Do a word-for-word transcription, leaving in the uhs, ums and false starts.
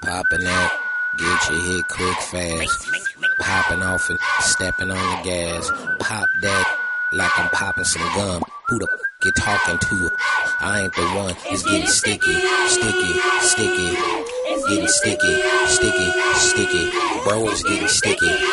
Popping that, get your hit quick fast. Popping off and stepping on the gas. Pop that like I'm popping some gum. Who the f*** you talking to? I ain't the one. It's getting sticky, sticky, sticky. Getting sticky, sticky, sticky. Bro, it's getting sticky.